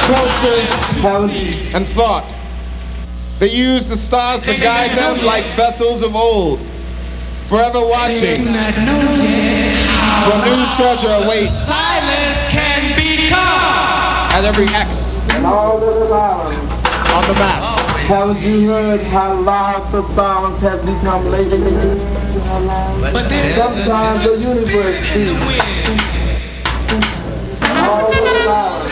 cultures, and thought. They use the stars to guide them like vessels of old, forever watching, for new treasure awaits. Silence can be calm. At every X And all that is island. on the map. Haven't you heard how loud the sounds have become lately? But then Sometimes the universe speaks.